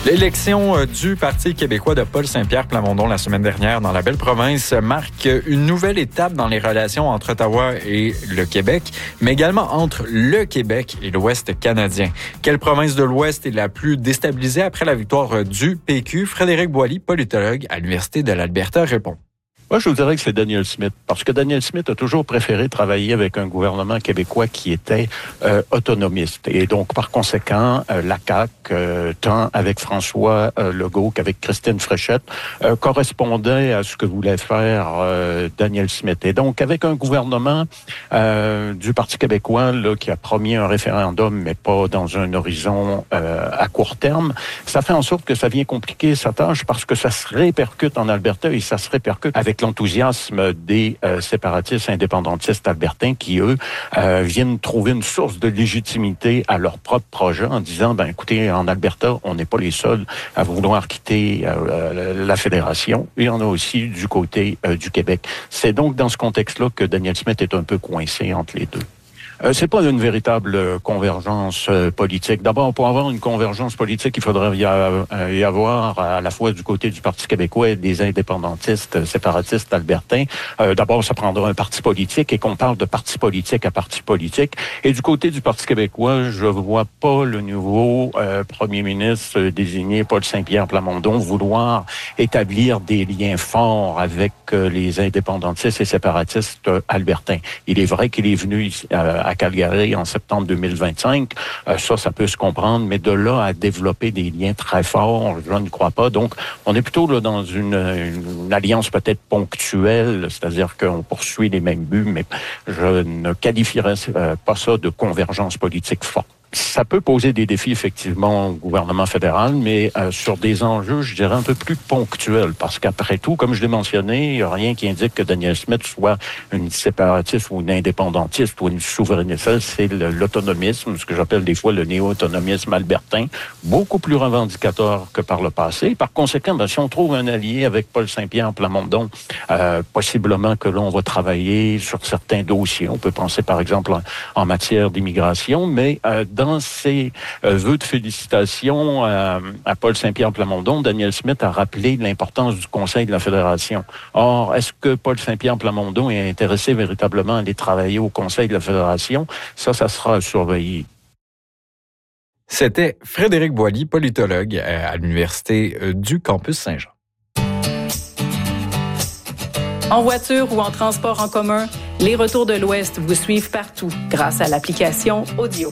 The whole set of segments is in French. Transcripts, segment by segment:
L'élection du Parti québécois de Paul Saint-Pierre Plamondon la semaine dernière dans la belle province marque une nouvelle étape dans les relations entre Ottawa et le Québec, mais également entre le Québec et l'Ouest canadien. Quelle province de l'Ouest est la plus déstabilisée après la victoire du PQ? Frédéric Boily, politologue à l'Université de l'Alberta, répond. Moi, je vous dirais que c'est Daniel Smith, parce que Daniel Smith a toujours préféré travailler avec un gouvernement québécois qui était autonomiste. Et donc, par conséquent, la CAQ, tant avec François Legault qu'avec Christine Fréchette, correspondait à ce que voulait faire Daniel Smith. Et donc, avec un gouvernement du Parti québécois là, qui a promis un référendum, mais pas dans un horizon à court terme, ça fait en sorte que ça vient compliquer sa tâche parce que ça se répercute en Alberta et ça se répercute avec l'enthousiasme des séparatistes indépendantistes albertains qui, eux, viennent trouver une source de légitimité à leur propre projet en disant, ben écoutez, en Alberta, on n'est pas les seuls à vouloir quitter la fédération. Il y en a aussi du côté du Québec. C'est donc dans ce contexte-là que Daniel Smith est un peu coincé entre les deux. C'est pas une véritable convergence politique. D'abord, pour avoir une convergence politique, il faudrait y avoir à la fois du côté du Parti québécois et des indépendantistes séparatistes albertains. D'abord, ça prendra un parti politique et qu'on parle de parti politique à parti politique. Et du côté du Parti québécois, je vois pas le nouveau premier ministre désigné, Paul Saint-Pierre Plamondon, vouloir établir des liens forts avec les indépendantistes et séparatistes albertains. Il est vrai qu'il est venu à Calgary en septembre 2025. Ça peut se comprendre, mais de là à développer des liens très forts, je ne crois pas. Donc, on est plutôt là dans une alliance peut-être ponctuelle, c'est-à-dire qu'on poursuit les mêmes buts, mais je ne qualifierais pas ça de convergence politique forte. Ça peut poser des défis, effectivement, au gouvernement fédéral, mais sur des enjeux, je dirais, un peu plus ponctuels. Parce qu'après tout, comme je l'ai mentionné, il n'y a rien qui indique que Daniel Smith soit une séparatiste ou une indépendantiste ou une souverainiste. C'est l'autonomisme, ce que j'appelle des fois le néo-autonomisme albertain, beaucoup plus revendicateur que par le passé. Par conséquent, ben, si on trouve un allié avec Paul Saint-Pierre Plamondon, possiblement que là, on va travailler sur certains dossiers. On peut penser, par exemple, en matière d'immigration, mais dans ses vœux de félicitations à Paul Saint-Pierre Plamondon, Daniel Smith a rappelé l'importance du Conseil de la Fédération. Or, est-ce que Paul Saint-Pierre Plamondon est intéressé véritablement à aller travailler au Conseil de la Fédération? Ça sera à surveiller. C'était Frédéric Boily, politologue à l'Université du Campus Saint-Jean. En voiture ou en transport en commun, les Retours de l'Ouest vous suivent partout grâce à l'application Audio.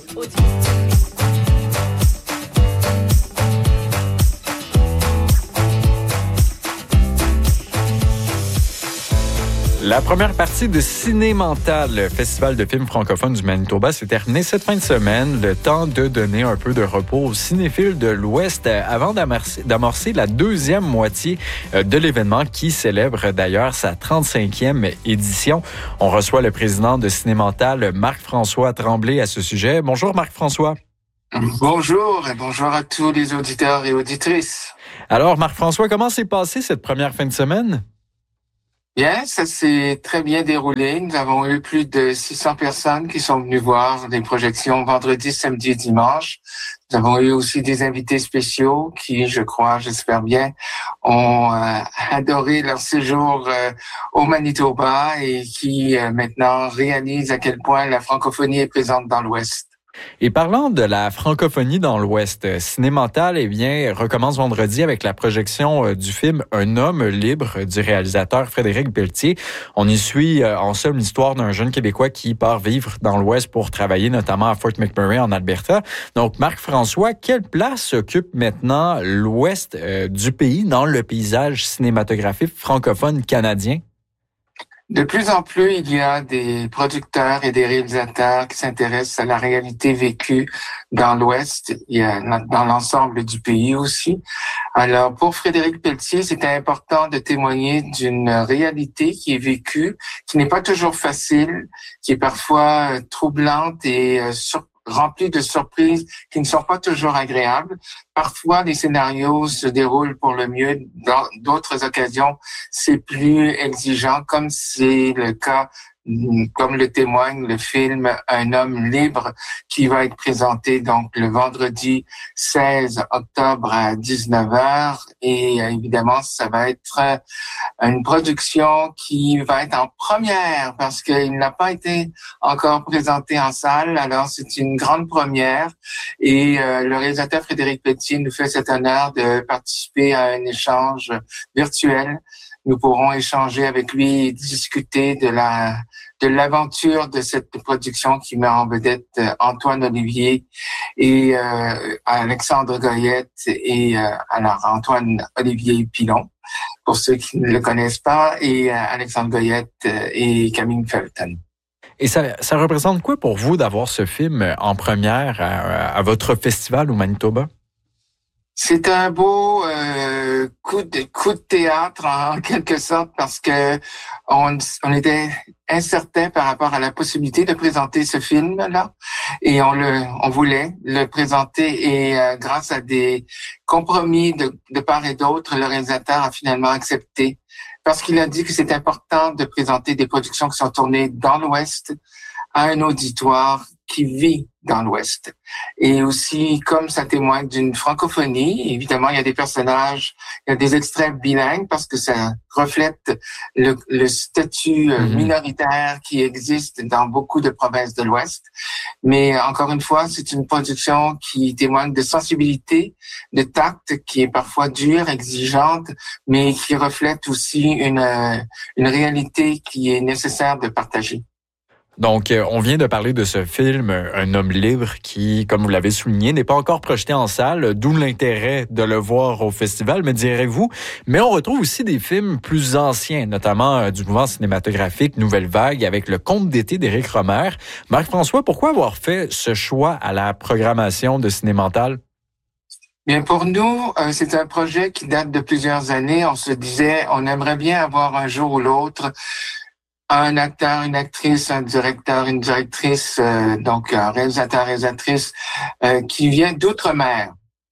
La première partie de Cinémental, le festival de films francophones du Manitoba, s'est terminée cette fin de semaine. Le temps de donner un peu de repos aux cinéphiles de l'Ouest avant d'amorcer la deuxième moitié de l'événement qui célèbre d'ailleurs sa 35e édition. On reçoit le président de Cinémental, Marc-François Tremblay, à ce sujet. Bonjour Marc-François. Bonjour et bonjour à tous les auditeurs et auditrices. Alors Marc-François, comment s'est passée cette première fin de semaine? Bien, ça s'est très bien déroulé. Nous avons eu plus de 600 personnes qui sont venues voir des projections vendredi, samedi et dimanche. Nous avons eu aussi des invités spéciaux qui, je crois, j'espère bien, ont adoré leur séjour au Manitoba et qui maintenant réalisent à quel point la francophonie est présente dans l'Ouest. Et parlant de la francophonie dans l'Ouest, Cinémental, recommence vendredi avec la projection du film Un homme libre du réalisateur Frédéric Pelletier. On y suit en somme l'histoire d'un jeune Québécois qui part vivre dans l'Ouest pour travailler notamment à Fort McMurray en Alberta. Donc, Marc-François, quelle place occupe maintenant l'Ouest du pays dans le paysage cinématographique francophone canadien? De plus en plus, il y a des producteurs et des réalisateurs qui s'intéressent à la réalité vécue dans l'Ouest, il y a dans l'ensemble du pays aussi. Alors, pour Frédéric Pelletier, c'était important de témoigner d'une réalité qui est vécue, qui n'est pas toujours facile, qui est parfois troublante et remplie de surprises qui ne sont pas toujours agréables. Parfois, les scénarios se déroulent pour le mieux. Dans d'autres occasions, c'est plus exigeant, comme c'est le cas comme le témoigne le film Un homme libre qui va être présenté donc le vendredi 16 octobre à 19h. Et évidemment, ça va être une production qui va être en première parce qu'il n'a pas été encore présenté en salle. Alors, c'est une grande première. Et le réalisateur Frédéric Pelletier nous fait cet honneur de participer à un échange virtuel. Nous pourrons échanger avec lui et discuter de l'aventure de cette production qui met en vedette Antoine Olivier et Alexandre Goyette et alors Antoine Olivier Pilon, pour ceux qui ne le connaissent pas, et Alexandre Goyette et Camille Felton. Et ça représente quoi pour vous d'avoir ce film en première à votre festival au Manitoba? C'est un beau coup de théâtre en quelque sorte parce que on était incertain par rapport à la possibilité de présenter ce film-là et on voulait le présenter et grâce à des compromis de part et d'autre, le réalisateur a finalement accepté parce qu'il a dit que c'est important de présenter des productions qui sont tournées dans l'Ouest à un auditoire qui vit dans l'Ouest. Et aussi, comme ça témoigne d'une francophonie, évidemment, il y a des personnages, il y a des extraits bilingues parce que ça reflète le statut minoritaire qui existe dans beaucoup de provinces de l'Ouest. Mais encore une fois, c'est une production qui témoigne de sensibilité, de tact, qui est parfois dure, exigeante, mais qui reflète aussi une réalité qui est nécessaire de partager. Donc, on vient de parler de ce film, Un homme libre, qui, comme vous l'avez souligné, n'est pas encore projeté en salle, d'où l'intérêt de le voir au festival, me direz-vous. Mais on retrouve aussi des films plus anciens, notamment du mouvement cinématographique Nouvelle Vague, avec Le Conte d'été d'Éric Rohmer. Marc-François, pourquoi avoir fait ce choix à la programmation de Cinémental? Bien, pour nous, c'est un projet qui date de plusieurs années. On se disait, on aimerait bien avoir un jour ou l'autre un acteur, une actrice, un directeur, une directrice, donc un réalisateur, réalisatrice qui vient d'outre-mer.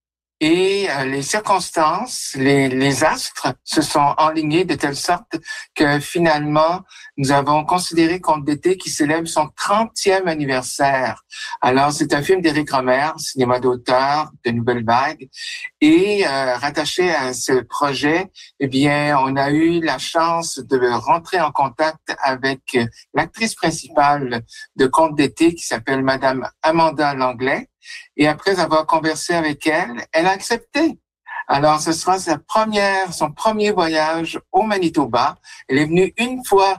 Et les circonstances, les astres se sont alignés de telle sorte que finalement, nous avons considéré Conte d'été qui célèbre son 30e anniversaire. Alors, c'est un film d'Éric Rohmer, cinéma d'auteur, de Nouvelle Vague. Et rattaché à ce projet, eh bien, on a eu la chance de rentrer en contact avec l'actrice principale de Conte d'été qui s'appelle Madame Amanda Langlais. Et après avoir conversé avec elle, elle a accepté. Alors, ce sera son premier voyage au Manitoba. Elle est venue une fois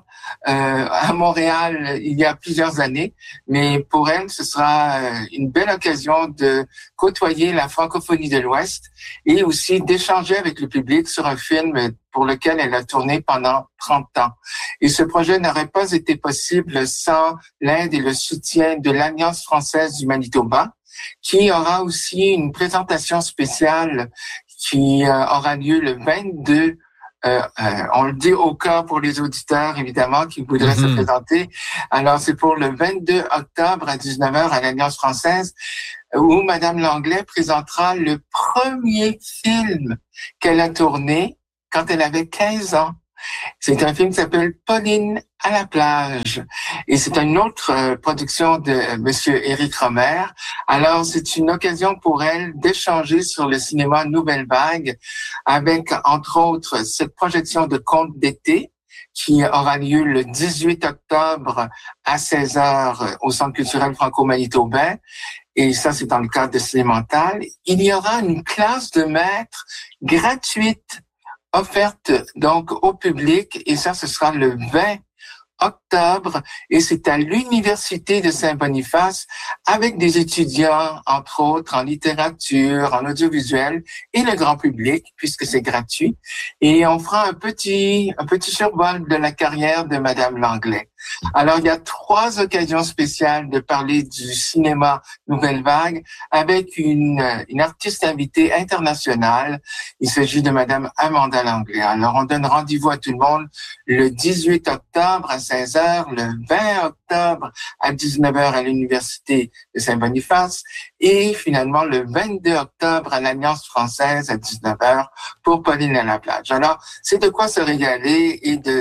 à Montréal il y a plusieurs années, mais pour elle, ce sera une belle occasion de côtoyer la francophonie de l'Ouest et aussi d'échanger avec le public sur un film pour lequel elle a tourné pendant 30 ans. Et ce projet n'aurait pas été possible sans l'aide et le soutien de l'Alliance française du Manitoba, qui aura aussi une présentation spéciale qui aura lieu le 22. On le dit au cas pour les auditeurs, évidemment, qui voudraient se présenter. Alors, c'est pour le 22 octobre à 19h à l'Alliance française, où Madame Langlais présentera le premier film qu'elle a tourné quand elle avait 15 ans. C'est un film qui s'appelle Pauline à la plage. Et c'est une autre production de Monsieur Éric Rohmer. Alors, c'est une occasion pour elle d'échanger sur le cinéma Nouvelle Vague avec, entre autres, cette projection de Conte d'été qui aura lieu le 18 octobre à 16h au Centre culturel franco-manitobain. Et ça, c'est dans le cadre de Cinémental. Il y aura une classe de maîtres gratuite offerte donc au public, et ça, ce sera le 20 octobre, et c'est à l'Université de Saint-Boniface avec des étudiants, entre autres, en littérature, en audiovisuel, et le grand public, puisque c'est gratuit. Et on fera un petit survol de la carrière de Madame Langlais. Alors, il y a 3 occasions spéciales de parler du cinéma Nouvelle Vague avec une artiste invitée internationale. Il s'agit de Madame Amanda Langlais. Alors, on donne rendez-vous à tout le monde le 18 octobre à 16h, le 20 octobre à 19h à l'Université de Saint-Boniface et finalement le 22 octobre à l'Alliance française à 19h pour Pauline à la plage. Alors, c'est de quoi se régaler et de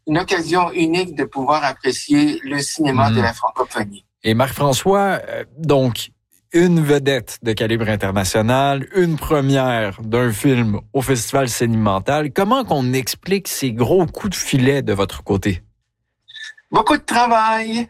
une occasion unique de pouvoir apprécier le cinéma de la francophonie. Et Marc-François, donc, une vedette de calibre international, une première d'un film au Festival Cinémental. Comment qu'on explique ces gros coups de filet de votre côté? Beaucoup de travail,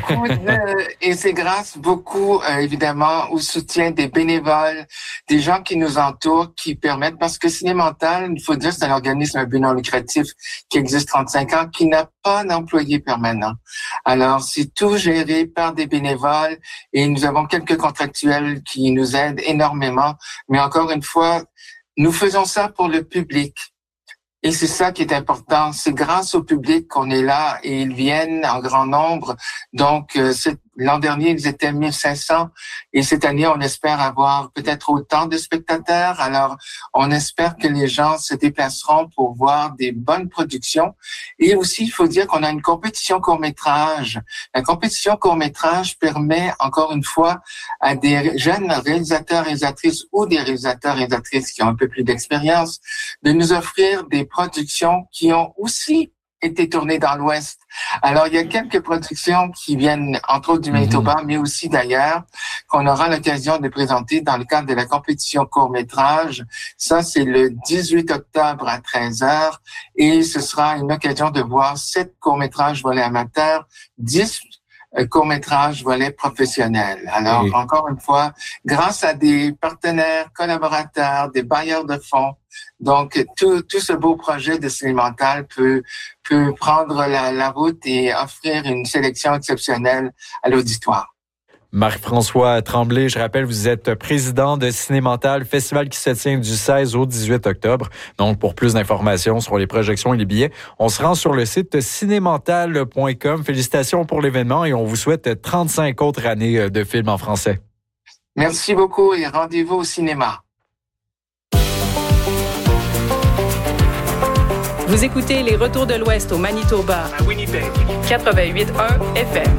et c'est grâce beaucoup, évidemment, au soutien des bénévoles, des gens qui nous entourent, qui permettent, parce que Cinémental, il faut dire, c'est un organisme à but non lucratif qui existe 35 ans, qui n'a pas d'employés permanents. Alors, c'est tout géré par des bénévoles et nous avons quelques contractuels qui nous aident énormément. Mais encore une fois, nous faisons ça pour le public. Et c'est ça qui est important. C'est grâce au public qu'on est là et ils viennent en grand nombre. Donc, l'an dernier, ils étaient 1500 et cette année, on espère avoir peut-être autant de spectateurs. Alors, on espère que les gens se déplaceront pour voir des bonnes productions. Et aussi, il faut dire qu'on a une compétition court-métrage. La compétition court-métrage permet, encore une fois, à des jeunes réalisateurs, réalisatrices ou des réalisateurs, réalisatrices qui ont un peu plus d'expérience, de nous offrir des productions qui ont aussi été tournées dans l'Ouest. Alors, il y a quelques productions qui viennent, entre autres, du Manitoba, mais aussi d'ailleurs, qu'on aura l'occasion de présenter dans le cadre de la compétition court-métrage. Ça, c'est le 18 octobre à 13h et ce sera une occasion de voir 7 courts-métrages volets amateurs, 10 court-métrage volet professionnel. Alors, encore une fois, grâce à des partenaires, collaborateurs, des bailleurs de fonds, donc tout ce beau projet de Cinémental peut prendre la route et offrir une sélection exceptionnelle à l'auditoire. Marc-François Tremblay, je rappelle, vous êtes président de Cinémental, festival qui se tient du 16 au 18 octobre. Donc, pour plus d'informations sur les projections et les billets, on se rend sur le site cinémental.com. Félicitations pour l'événement et on vous souhaite 35 autres années de films en français. Merci beaucoup et rendez-vous au cinéma. Vous écoutez Les Retours de l'Ouest au Manitoba, à Winnipeg, 88.1 FM.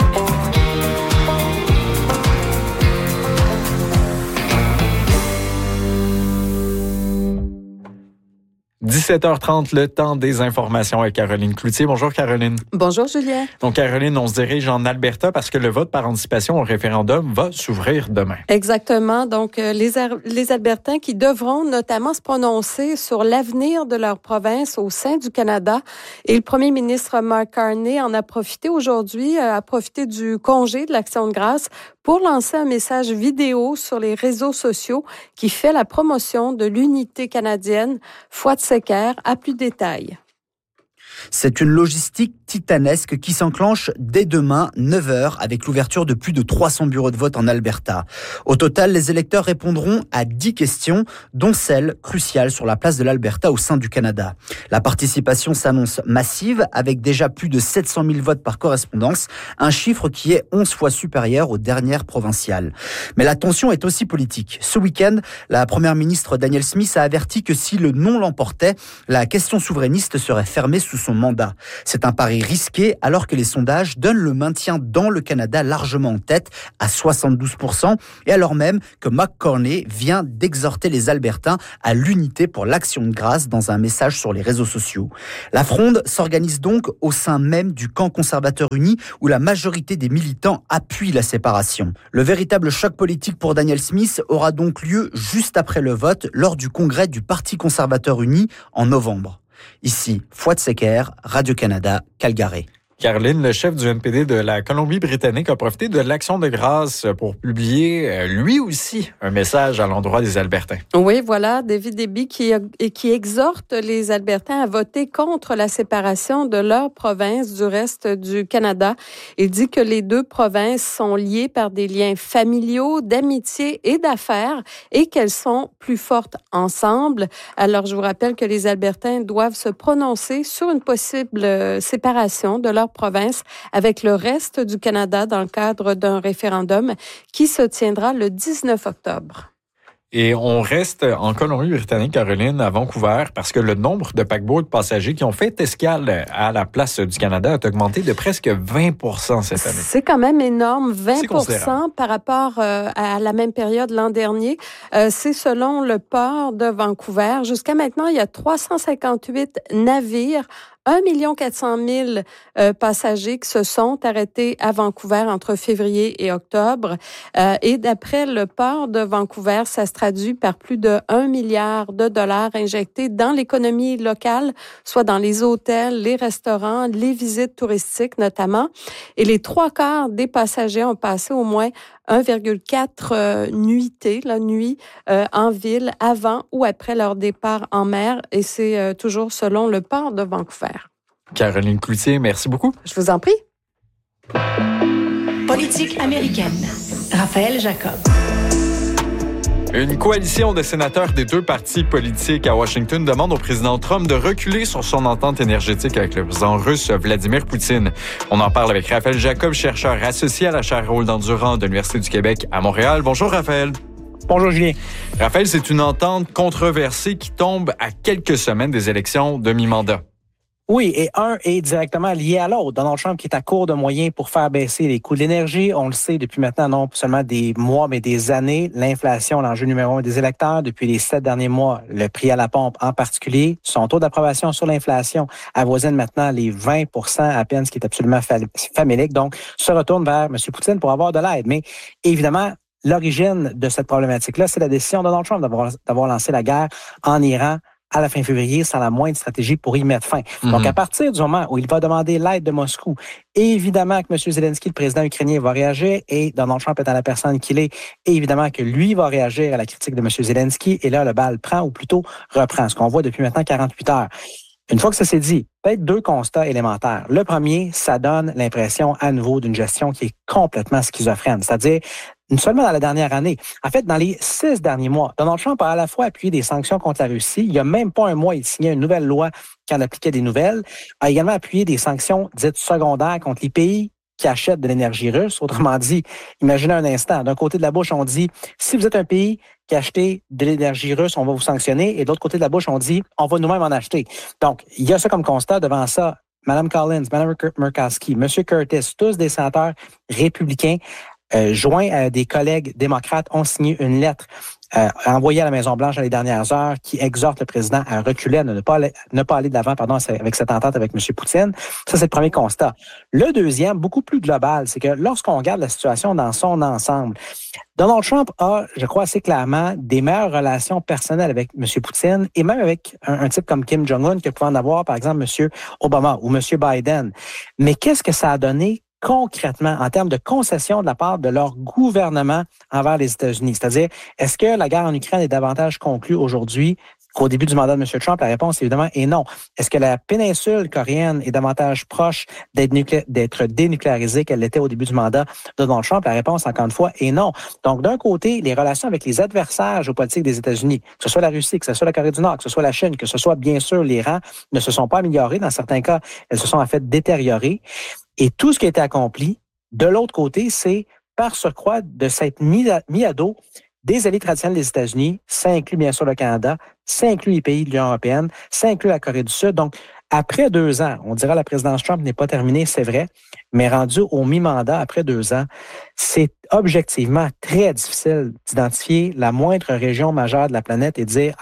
17h30, le temps des informations avec Caroline Cloutier. Bonjour Caroline. Bonjour Julien. Donc Caroline, on se dirige en Alberta parce que le vote par anticipation au référendum va s'ouvrir demain. Exactement. Donc les Albertains qui devront notamment se prononcer sur l'avenir de leur province au sein du Canada. Et le premier ministre Mark Carney en a profité aujourd'hui, a profité du congé de l'Action de grâce pour lancer un message vidéo sur les réseaux sociaux qui fait la promotion de l'unité canadienne. Fouad-Secker a plus de détails. C'est une logistique titanesque qui s'enclenche dès demain, 9h, avec l'ouverture de plus de 300 bureaux de vote en Alberta. Au total, les électeurs répondront à 10 questions, dont celle cruciale sur la place de l'Alberta au sein du Canada. La participation s'annonce massive, avec déjà plus de 700 000 votes par correspondance, un chiffre qui est 11 fois supérieur aux dernières provinciales. Mais la tension est aussi politique. Ce week-end, la première ministre Danielle Smith a averti que si le non l'emportait, la question souverainiste serait fermée sous son mandat. C'est un pari risqué alors que les sondages donnent le maintien dans le Canada largement en tête à 72% et alors même que Mark Carney vient d'exhorter les Albertains à l'unité pour l'Action de grâce dans un message sur les réseaux sociaux. La fronde s'organise donc au sein même du camp conservateur uni où la majorité des militants appuient la séparation. Le véritable choc politique pour Danielle Smith aura donc lieu juste après le vote lors du congrès du Parti conservateur uni en novembre. Ici, Fouad-Secker, Radio-Canada, Calgary. Caroline, le chef du NPD de la Colombie-Britannique, a profité de l'Action de grâce pour publier, lui aussi, un message à l'endroit des Albertains. Oui, voilà, David Eby qui exhorte les Albertains à voter contre la séparation de leur province du reste du Canada. Il dit que les deux provinces sont liées par des liens familiaux, d'amitié et d'affaires et qu'elles sont plus fortes ensemble. Alors, je vous rappelle que les Albertains doivent se prononcer sur une possible séparation de leur province avec le reste du Canada dans le cadre d'un référendum qui se tiendra le 19 octobre. Et on reste en Colombie-Britannique, Caroline, à Vancouver, parce que le nombre de paquebots de passagers qui ont fait escale à la place du Canada a augmenté de presque 20% cette année. C'est quand même énorme, 20% par rapport à la même période l'an dernier. C'est selon le port de Vancouver. Jusqu'à maintenant, il y a 358 navires, 1 400 000 passagers qui se sont arrêtés à Vancouver entre février et octobre. Et d'après le port de Vancouver, ça se traduit par plus de 1 milliard de dollars injectés dans l'économie locale, soit dans les hôtels, les restaurants, les visites touristiques notamment. Et les 3/4 des passagers ont passé au moins 1,4 nuits en ville avant ou après leur départ en mer. Et c'est toujours selon le port de Vancouver. Caroline Cloutier, merci beaucoup. Je vous en prie. Politique américaine. Raphaël Jacob. Une coalition de sénateurs des deux partis politiques à Washington demande au président Trump de reculer sur son entente énergétique avec le président russe Vladimir Poutine. On en parle avec Raphaël Jacob, chercheur associé à la chaire Roland-Durand de l'Université du Québec à Montréal. Bonjour Raphaël. Bonjour Julien. Raphaël, c'est une entente controversée qui tombe à quelques semaines des élections de mi-mandat. Oui, et un est directement lié à l'autre. Donald Trump qui est à court de moyens pour faire baisser les coûts de l'énergie. On le sait depuis maintenant, non seulement des mois, mais des années. L'inflation, l'enjeu numéro 1 des électeurs. Depuis les 7 derniers mois, le prix à la pompe en particulier. Son taux d'approbation sur l'inflation avoisine maintenant les 20 % à peine, ce qui est absolument famélique. Donc, se retourne vers M. Poutine pour avoir de l'aide. Mais évidemment, l'origine de cette problématique-là, c'est la décision de Donald Trump d'avoir lancé la guerre en Iran à la fin février sans la moindre stratégie pour y mettre fin. Donc, à partir du moment où il va demander l'aide de Moscou, évidemment que M. Zelensky, le président ukrainien, va réagir et Donald Trump étant la personne qu'il est, évidemment que lui va réagir à la critique de M. Zelensky et là, le bal prend ou plutôt reprend, ce qu'on voit depuis maintenant 48 heures. Une fois que ça s'est dit, peut-être 2 constats élémentaires. Le premier, ça donne l'impression à nouveau d'une gestion qui est complètement schizophrène, c'est-à-dire seulement dans la dernière année. En fait, dans les 6 derniers mois, Donald Trump a à la fois appuyé des sanctions contre la Russie. Il y a même pas un mois, il signait une nouvelle loi qui en appliquait des nouvelles. A également appuyé des sanctions dites secondaires contre les pays qui achètent de l'énergie russe. Autrement dit, imaginez un instant, d'un côté de la bouche, on dit, si vous êtes un pays qui achetez de l'énergie russe, on va vous sanctionner. Et de l'autre côté de la bouche, on dit, on va nous-mêmes en acheter. Donc, il y a ça comme constat. Devant ça, Mme Collins, Mme Murkowski, M. Curtis, tous des sénateurs républicains, joints à des collègues démocrates, ont signé une lettre envoyée à la Maison-Blanche dans les dernières heures qui exhorte le président à reculer, à ne pas aller de l'avant avec cette entente avec M. Poutine. Ça, c'est le premier constat. Le deuxième, beaucoup plus global, c'est que lorsqu'on regarde la situation dans son ensemble, Donald Trump a, je crois assez clairement, des meilleures relations personnelles avec M. Poutine et même avec un type comme Kim Jong-un que pouvait en avoir, par exemple, M. Obama ou M. Biden. Mais qu'est-ce que ça a donné concrètement en termes de concessions de la part de leur gouvernement envers les États-Unis? C'est-à-dire, est-ce que la guerre en Ukraine est davantage conclue aujourd'hui qu'au début du mandat de M. Trump? La réponse, évidemment, est non. Est-ce que la péninsule coréenne est davantage proche d'être dénucléarisée qu'elle l'était au début du mandat de Donald Trump? La réponse, encore une fois, est non. Donc, d'un côté, les relations avec les adversaires géopolitiques des États-Unis, que ce soit la Russie, que ce soit la Corée du Nord, que ce soit la Chine, que ce soit, bien sûr, l'Iran, ne se sont pas améliorées. Dans certains cas, elles se sont en fait détériorées. Et tout ce qui a été accompli, de l'autre côté, c'est par surcroît de s'être mis à dos des alliés traditionnels des États-Unis. Ça inclut bien sûr le Canada, ça inclut les pays de l'Union européenne, ça inclut la Corée du Sud. Donc, après 2 ans, on dira la présidence Trump n'est pas terminée, c'est vrai, mais rendu au mi-mandat, après 2 ans, c'est objectivement très difficile d'identifier la moindre région majeure de la planète et de dire,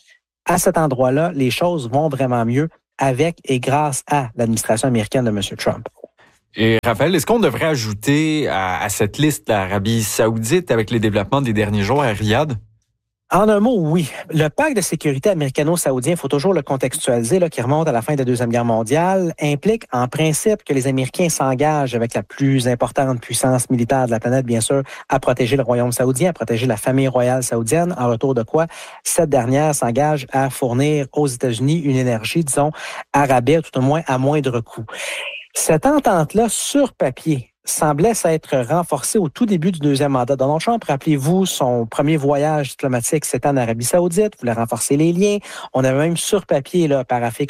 à cet endroit-là, les choses vont vraiment mieux avec et grâce à l'administration américaine de M. Trump. Et Raphaël, est-ce qu'on devrait ajouter à cette liste l'Arabie saoudite avec les développements des derniers jours à Riyad? En un mot, oui. Le pacte de sécurité américano-saoudien, il faut toujours le contextualiser, qui remonte à la fin de la Deuxième Guerre mondiale, implique en principe que les Américains s'engagent avec la plus importante puissance militaire de la planète, bien sûr, à protéger le royaume saoudien, à protéger la famille royale saoudienne, en retour de quoi cette dernière s'engage à fournir aux États-Unis une énergie, disons, à rabais, tout au moins à moindre coût. Cette entente-là, sur papier, semblait s'être renforcée au tout début du deuxième mandat de Donald Trump. Rappelez-vous, son premier voyage diplomatique, c'était en Arabie saoudite, voulait renforcer les liens. On avait même sur papier paraphé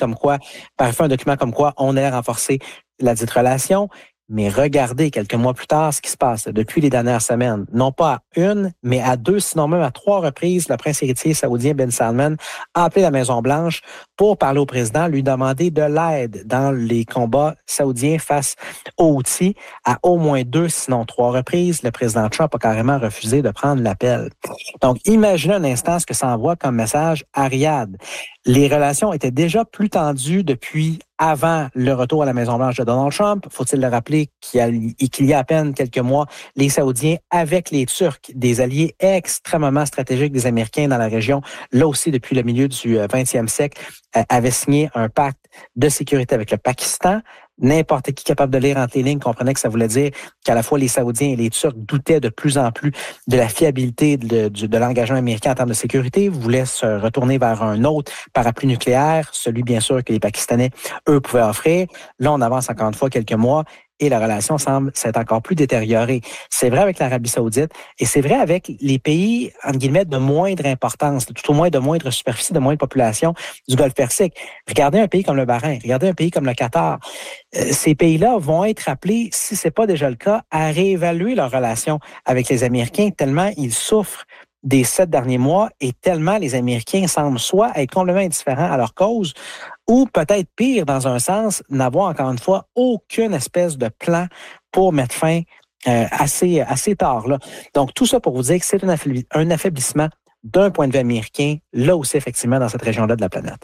un document comme quoi on allait renforcer la dite relation. Mais regardez quelques mois plus tard ce qui se passe depuis les dernières semaines. Non pas à 1, mais à 2, sinon même à 3 reprises, le prince héritier saoudien Ben Salman a appelé la Maison-Blanche pour parler au président, lui demander de l'aide dans les combats saoudiens face aux Houthis. À au moins 2, sinon 3 reprises, le président Trump a carrément refusé de prendre l'appel. Donc, imaginez un instant ce que ça envoie comme message à Riyad. Les relations étaient déjà plus tendues depuis avant le retour à la Maison-Blanche de Donald Trump. Faut-il le rappeler qu'il y a à peine quelques mois, les Saoudiens, avec les Turcs, des alliés extrêmement stratégiques des Américains dans la région, là aussi depuis le milieu du 20e siècle, avaient signé un pacte de sécurité avec le Pakistan. N'importe qui capable de lire entre les lignes comprenait que ça voulait dire qu'à la fois les Saoudiens et les Turcs doutaient de plus en plus de la fiabilité de l'engagement américain en termes de sécurité, voulaient se retourner vers un autre parapluie nucléaire, celui bien sûr que les Pakistanais, eux, pouvaient offrir. Là, on avance encore une fois quelques mois et la relation semble s'être encore plus détériorée. C'est vrai avec l'Arabie saoudite et c'est vrai avec les pays, entre guillemets, de moindre importance, tout au moins de moindre superficie, de moindre population du Golfe Persique. Regardez un pays comme le Bahreïn, regardez un pays comme le Qatar. Ces pays-là vont être appelés, si c'est pas déjà le cas, à réévaluer leur relation avec les Américains tellement ils souffrent des 7 derniers mois et tellement les Américains semblent soit être complètement indifférents à leur cause ou peut-être pire dans un sens, n'avoir encore une fois aucune espèce de plan pour mettre fin assez tard. Là. Donc tout ça pour vous dire que c'est un affaiblissement d'un point de vue américain, là aussi effectivement dans cette région-là de la planète.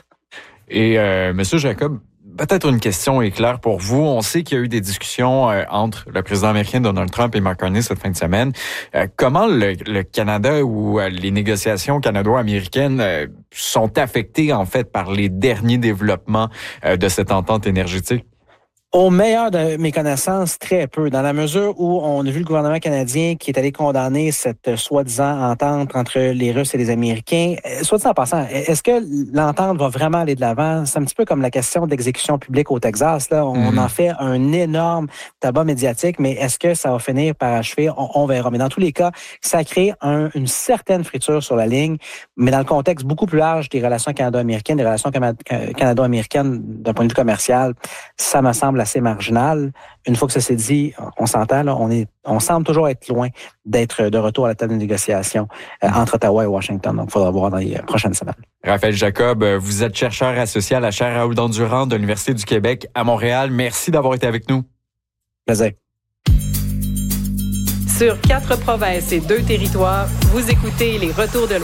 Et Monsieur Jacob, peut-être une question est claire pour vous. On sait qu'il y a eu des discussions entre le président américain Donald Trump et Mark Carney cette fin de semaine. Comment le Canada ou les négociations canado-américaines sont affectées en fait par les derniers développements de cette entente énergétique? Au meilleur de mes connaissances, très peu, dans la mesure où on a vu le gouvernement canadien qui est allé condamner cette soi-disant entente entre les Russes et les Américains. Soit dit en passant, est-ce que l'entente va vraiment aller de l'avant? C'est un petit peu comme la question d'exécution publique au Texas. Là. On en fait un énorme tabac médiatique, mais est-ce que ça va finir par achever? On verra. Mais dans tous les cas, ça crée une certaine friture sur la ligne, mais dans le contexte beaucoup plus large des relations canado-américaines, des relations canado-américaines d'un point de vue commercial, ça me semble assez marginal. Une fois que ça s'est dit, on s'entend, là, on semble toujours être loin d'être de retour à la table de négociation entre Ottawa et Washington. Donc, il faudra voir dans les prochaines semaines. Raphaël Jacob, vous êtes chercheur associé à la chaire Raoul Dandurand de l'Université du Québec à Montréal. Merci d'avoir été avec nous. Plaisir. Sur 4 provinces et 2 territoires, vous écoutez les Retours de l'Ouest.